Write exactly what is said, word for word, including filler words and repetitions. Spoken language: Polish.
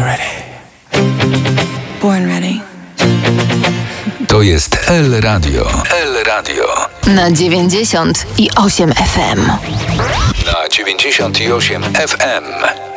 you ready? Born ready. To jest El Radio. El Radio. Na dziewięćdziesiąt i osiem F M. Na dziewięćdziesiąt osiem F M.